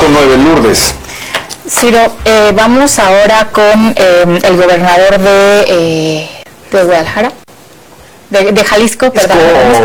5:09, Lourdes. Ciro, vamos ahora con el gobernador de Guadalajara. De Jalisco, perdón.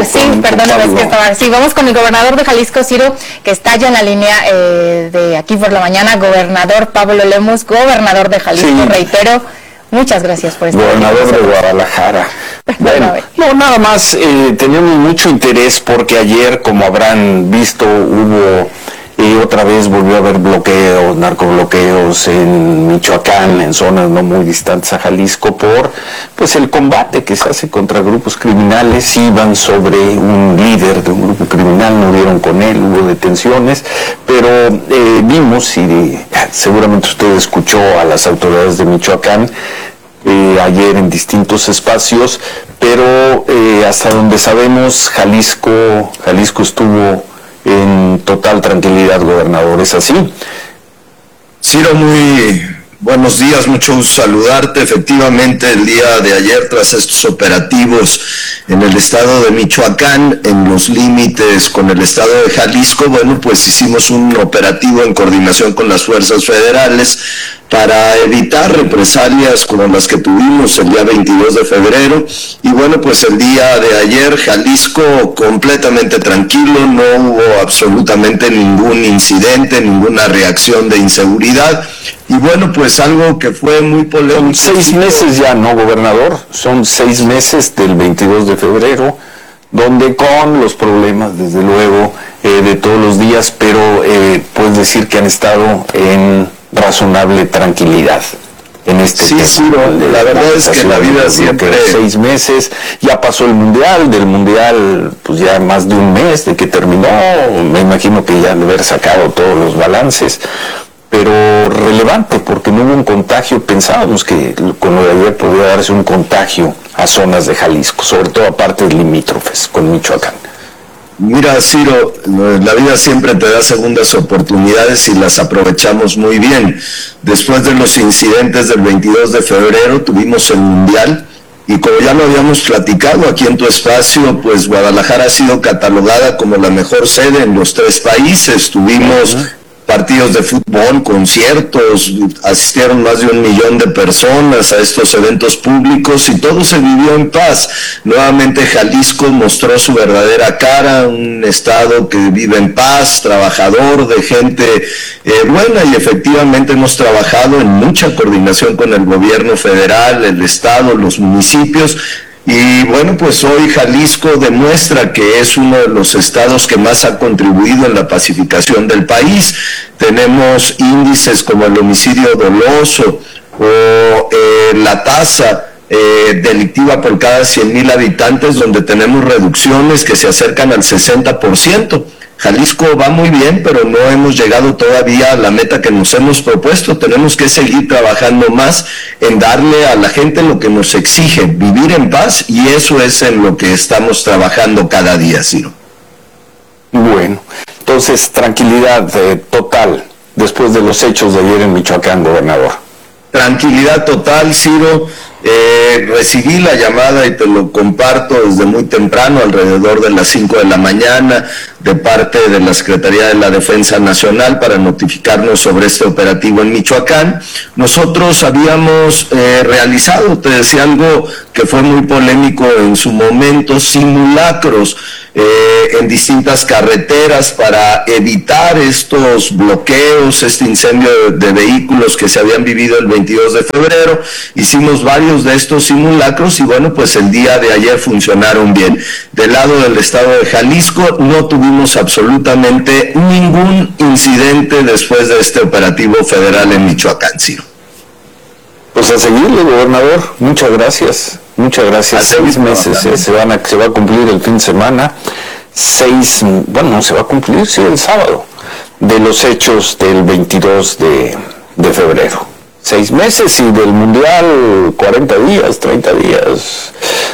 Vamos con el gobernador de Jalisco, Ciro, que está ya en la línea de Aquí por la Mañana. Gobernador Pablo Lemus, gobernador de Jalisco, sí. Reitero, muchas gracias por estar aquí. Gobernador de Guadalajara. Bueno, no, nada más, teníamos mucho interés porque ayer, como habrán visto, hubo... otra vez volvió a haber bloqueos, narcobloqueos en Michoacán, en zonas no muy distantes a Jalisco, por pues el combate que se hace contra grupos criminales. Iban sobre un líder de un grupo criminal, no dieron con él, hubo detenciones, pero vimos, y seguramente usted escuchó a las autoridades de Michoacán ayer en distintos espacios, pero hasta donde sabemos, Jalisco estuvo en total tranquilidad, gobernador, ¿es así? Ciro, muy buenos días, mucho gusto saludarte. Efectivamente, el día de ayer, tras estos operativos en el estado de Michoacán, en los límites con el estado de Jalisco, bueno, pues hicimos un operativo en coordinación con las fuerzas federales para evitar represalias como las que tuvimos el día 22 de febrero. Y bueno, pues el día de ayer Jalisco completamente tranquilo, no hubo absolutamente ningún incidente, ninguna reacción de inseguridad. Y bueno, pues algo que fue muy polémico. Son 6 meses ya, ¿no, gobernador? Son 6 meses del 22 de febrero, donde con los problemas, desde luego, de todos los días, pero puedes decir que han estado en razonable tranquilidad en este tema. Sí, la verdad es que la vida siempre... 6 meses, ya pasó el Mundial, del Mundial pues ya más de un mes de que terminó, me imagino que ya han de haber sacado todos los balances, pero relevante porque no hubo un contagio. Pensábamos que con lo de ayer podría darse un contagio a zonas de Jalisco, sobre todo a partes limítrofes con Michoacán. Mira, Ciro, la vida siempre te da segundas oportunidades y las aprovechamos muy bien. Después de los incidentes del 22 de febrero tuvimos el Mundial y como ya lo habíamos platicado aquí en tu espacio, pues Guadalajara ha sido catalogada como la mejor sede en los 3 países. Tuvimos partidos de fútbol, conciertos, asistieron más de 1 millón de personas a estos eventos públicos y todo se vivió en paz. Nuevamente Jalisco mostró su verdadera cara, un estado que vive en paz, trabajador, de gente buena, y efectivamente hemos trabajado en mucha coordinación con el gobierno federal, el estado, los municipios. Y bueno, pues hoy Jalisco demuestra que es uno de los estados que más ha contribuido en la pacificación del país. Tenemos índices como el homicidio doloso o la tasa delictiva por cada 100,000 habitantes, donde tenemos reducciones que se acercan al 60%. Jalisco va muy bien, pero no hemos llegado todavía a la meta que nos hemos propuesto. Tenemos que seguir trabajando más en darle a la gente lo que nos exige, vivir en paz, y eso es en lo que estamos trabajando cada día, Ciro. Bueno, entonces tranquilidad total después de los hechos de ayer en Michoacán, gobernador. Tranquilidad total, Ciro. Recibí la llamada y te lo comparto desde muy temprano, alrededor de las 5 de la mañana, de parte de la Secretaría de la Defensa Nacional para notificarnos sobre este operativo en Michoacán. Nosotros habíamos realizado, te decía, algo que fue muy polémico en su momento, simulacros en distintas carreteras para evitar estos bloqueos, este incendio de vehículos que se habían vivido el 22 de febrero. Hicimos varios de estos simulacros y bueno, pues el día de ayer funcionaron bien. Del lado del estado de Jalisco no tuvimos absolutamente ningún incidente después de este operativo federal en Michoacán, Ciro. Pues a seguirle, gobernador, muchas gracias. Muchas gracias. 6 meses se va a cumplir el fin de semana. 6, bueno, no se va a cumplir, sí, el sábado, de los hechos del 22 de febrero. 6 meses y del Mundial 40 días, 30 días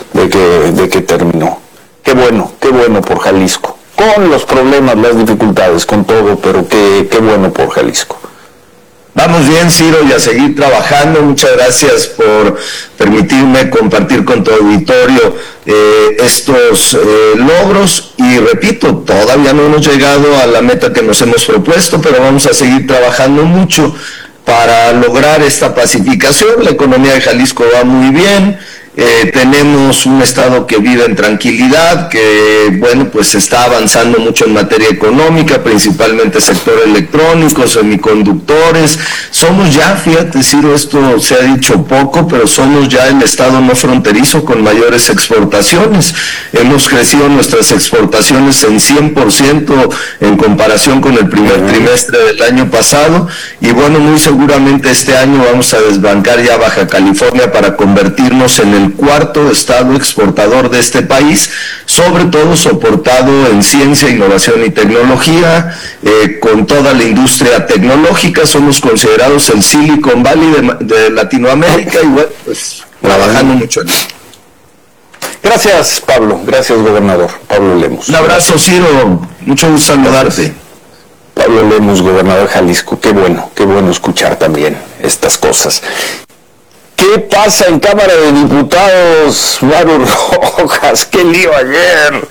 de que terminó. Qué bueno por Jalisco. Con los problemas, las dificultades, con todo, pero qué bueno por Jalisco. Vamos bien, Ciro, y a seguir trabajando. Muchas gracias por permitirme compartir con tu auditorio estos logros. Y repito, todavía no hemos llegado a la meta que nos hemos propuesto, pero vamos a seguir trabajando mucho para lograr esta pacificación. La economía de Jalisco va muy bien. Tenemos un estado que vive en tranquilidad, que bueno, pues está avanzando mucho en materia económica, principalmente sector electrónico, semiconductores. Somos ya, fíjate, Ciro, esto se ha dicho poco, pero somos ya el estado no fronterizo con mayores exportaciones. Hemos crecido nuestras exportaciones en 100% en comparación con el primer trimestre del año pasado, y bueno, muy seguramente este año vamos a desbancar ya Baja California para convertirnos en el cuarto estado exportador de este país, sobre todo soportado en ciencia, innovación y tecnología, con toda la industria tecnológica. Somos considerados el Silicon Valley de Latinoamérica, y bueno, pues trabajando mucho en eso. Gracias, Pablo. Gracias, gobernador. Pablo Lemus. Un abrazo, Ciro. Mucho gusto saludarte. Pablo Lemus, gobernador de Jalisco. Qué bueno escuchar también estas cosas. ¿Qué pasa en Cámara de Diputados, Maru Rojas? ¡Qué lío ayer!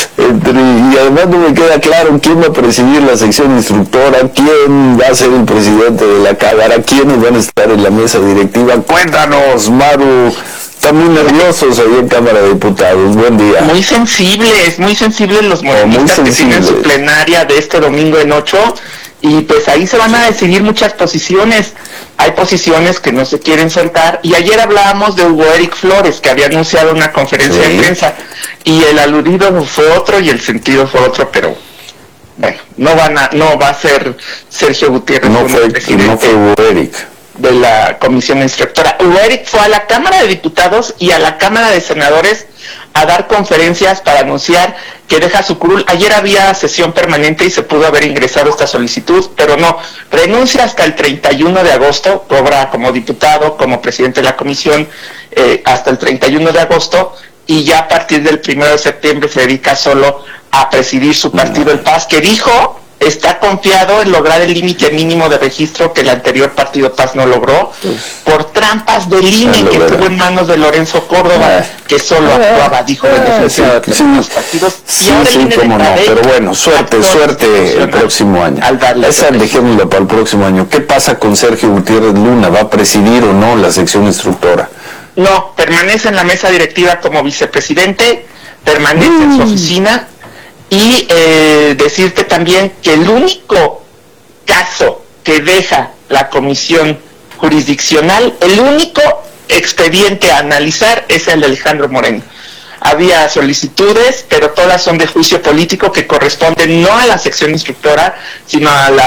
Y además no me queda claro quién va a presidir la sección instructora, quién va a ser el presidente de la Cámara, quiénes van a estar en la mesa directiva. Cuéntanos, Maru. Están muy nerviosos ahí en Cámara de Diputados. Buen día. Muy sensibles los morenistas que tienen su plenaria de este domingo en 8, y pues ahí se van a decidir muchas posiciones. Hay posiciones que no se quieren soltar, y ayer hablábamos de Hugo Eric Flores, que había anunciado una conferencia de prensa, y el aludido fue otro y el sentido fue otro, pero bueno, no va a ser Sergio Gutiérrez presidente. No fue Hugo Eric de la comisión instructora. Hugo Eric fue a la Cámara de Diputados y a la Cámara de Senadores a dar conferencias para anunciar que deja su curul. Ayer había sesión permanente y se pudo haber ingresado esta solicitud, pero no, renuncia hasta el 31 de agosto, cobra como diputado, como presidente de la comisión, hasta el 31 de agosto, y ya a partir del 1 de septiembre se dedica solo a presidir su partido, el PAS, que dijo está confiado en lograr el límite mínimo de registro que el anterior partido PAS no logró, por trampas del INE que estuvo en manos de Lorenzo Córdoba, que solo actuaba, dijo, en defensa de los partidos. Sí, cómo no, pero bueno, suerte el próximo año. Esa dejémosla para el próximo año. ¿Qué pasa con Sergio Gutiérrez Luna? ¿Va a presidir o no la sección instructora? No, permanece en la mesa directiva como vicepresidente, permanece en su oficina. Y decirte también que el único caso que deja la comisión jurisdiccional, el único expediente a analizar es el de Alejandro Moreno. Había solicitudes, pero todas son de juicio político que corresponden no a la sección instructora, sino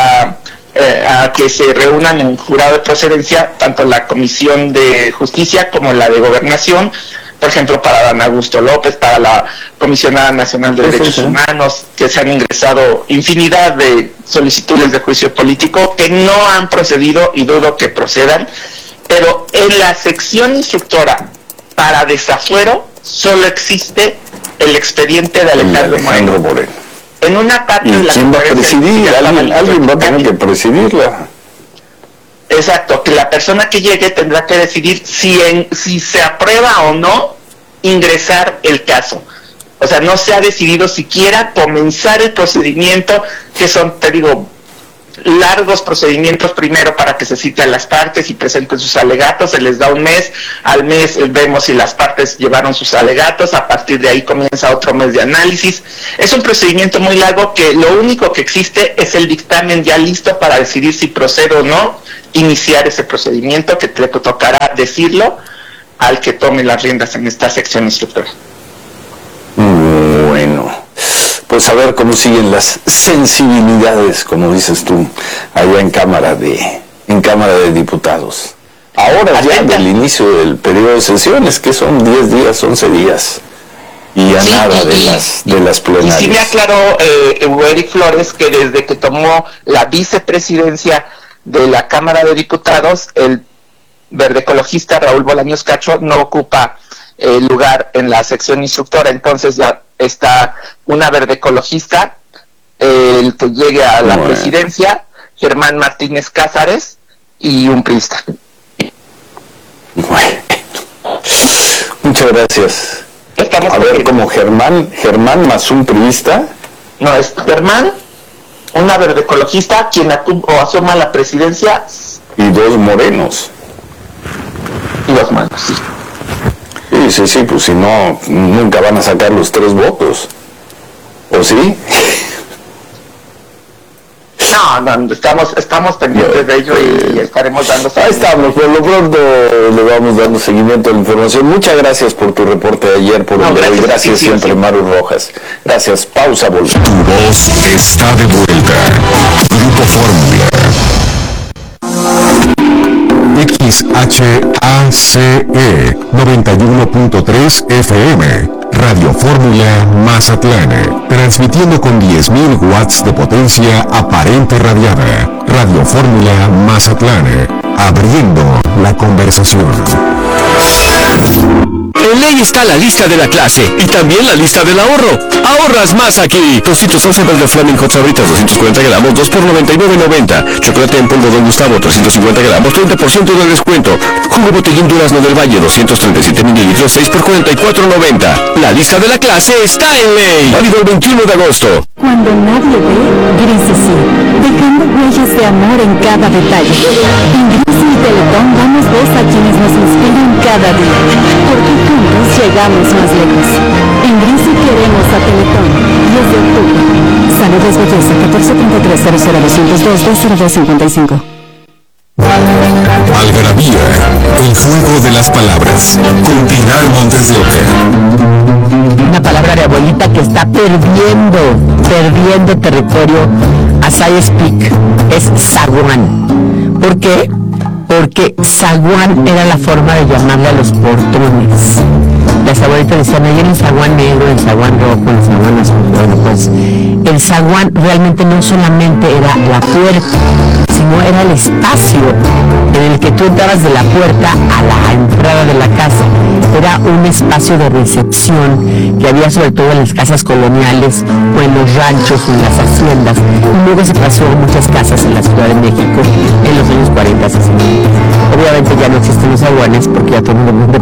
a que se reúnan en jurado de procedencia, tanto la Comisión de Justicia como la de Gobernación. Por ejemplo, para Dan Augusto López, para la Comisionada Nacional de Derechos Humanos, que se han ingresado infinidad de solicitudes de juicio político que no han procedido y dudo que procedan, pero en la sección instructora para desafuero solo existe el expediente de Alejandro Moreno. En una parte de la ¿quién va a presidir? Alguien va a tener que presidirla. Exacto, que la persona que llegue tendrá que decidir si se aprueba o no ingresar el caso. O sea, no se ha decidido siquiera comenzar el procedimiento, que son, te digo, largos procedimientos primero para que se citen las partes y presenten sus alegatos. Se les da un mes, al mes vemos si las partes llevaron sus alegatos, a partir de ahí comienza otro mes de análisis. Es un procedimiento muy largo que lo único que existe es el dictamen ya listo para decidir si procede o no iniciar ese procedimiento, que te tocará decirlo al que tome las riendas en esta sección instructora. Bueno, pues a ver cómo siguen las sensibilidades, como dices tú, allá en Cámara de Diputados. Ahora ya del inicio del periodo de sesiones, que son 10 días, 11 días, y a nada de las plenarias. Y sí me aclaró Hugo Eric Flores que desde que tomó la vicepresidencia de la Cámara de Diputados, el verde ecologista Raúl Bolaños Cacho no ocupa el lugar en la sección instructora, entonces ya está una verde ecologista, el que llegue a la presidencia, Germán Martínez Cázares, y un priista. Bueno, muchas gracias. Estamos a ver, como Germán más un priista. No, es Germán, una verde ecologista, quien asuma la presidencia. Y dos morenos. Y dos manos, sí. Sí, pues si no, nunca van a sacar los 3 votos. ¿O sí? No, estamos pendientes de ello y estaremos dando seguimiento. Ahí estamos, por lo pronto le vamos dando seguimiento a la información. Muchas gracias por tu reporte de ayer, por el de hoy. Gracias siempre, Maru Rojas. Gracias, pausa, volvemos. Tu voz está de vuelta. Grupo Fórmula. XHACE 91.3 FM, Radio Fórmula Mazatlán, transmitiendo con 10.000 watts de potencia aparente radiada. Radio Fórmula Mazatlán, abriendo la conversación. En ley está la lista de la clase y también la lista del ahorro. Ahorras más aquí. 211 Verde Flaming Hot Sabritas 240 gramos, 2 por $99.90. Chocolate en polvo Don Gustavo 350 gramos, 30% de descuento. Jugo Botellín Durazno del Valle 237 mililitros, 6 por $44.90. La lista de la clase está en ley. Válido el 21 de agosto. Cuando nadie ve, Grisi sí, dejando huellas de amor en cada detalle. En Grisi y Teletón damos voz a quienes nos inspiran cada día, porque juntos llegamos más lejos. En Grisi queremos a Teletón, 10 de octubre. Saludos Belleza, 1433-00202-0255. Algarabía, el fuego de las palabras, con Pinar Montes de Oca. Una palabra de abuelita que está perdiendo territorio as I speak, es zaguán. ¿Por qué? Porque zaguán era la forma de llamarle a los portones. Las abuelitas decían, ahí el zaguán negro, el zaguán rojo, el zaguán azul. Bueno, pues el zaguán realmente no solamente era la puerta, sino era el espacio en el que tú entrabas de la puerta a la entrada de la casa. Era un espacio de recepción que había sobre todo en las casas coloniales o en los ranchos o en las haciendas. Y luego se pasó a muchas casas en la Ciudad de México en los años 40 y 50. Obviamente ya no existen los zaguanes porque ya todo el mundo